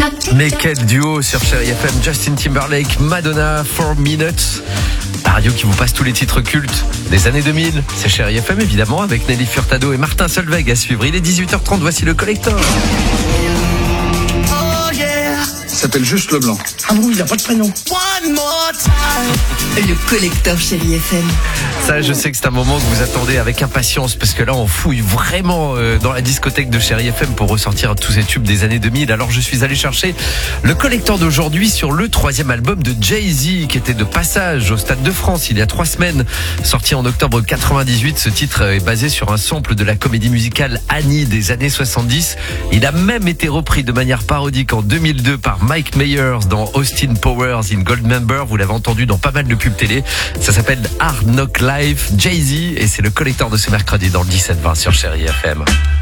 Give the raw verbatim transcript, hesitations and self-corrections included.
Mais quel duo sur Chérie F M, Justin Timberlake, Madonna, four minutes. La radio qui vous passe tous les titres cultes des années deux mille. C'est Chérie F M évidemment avec Nelly Furtado et Martin Solveig à suivre. Il est dix-huit heures trente, voici le collector. Il s'appelle juste Leblanc. Ah oui, il n'a pas de prénom. Le collector Chérie F M. Ça, je sais que c'est un moment que vous attendez avec impatience parce que là, on fouille vraiment euh, dans la discothèque de Chérie F M pour ressortir tous ces tubes des années deux mille. Alors, je suis allé chercher le collector d'aujourd'hui sur le troisième album de Jay-Z qui était de passage au Stade de France il y a trois semaines. Sorti en octobre quatre-vingt-dix-huit, ce titre est basé sur un sample de la comédie musicale Annie des années soixante-dix. Il a même été repris de manière parodique en deux mille deux par Mike Myers dans Austin Powers in Goldmember. Vous l'avez entendu dans pas mal de pubs télé. Ça s'appelle Hard Knock Life, Jay-Z, et c'est le collector de ce mercredi dans le dix-sept vingt sur Chérie F M.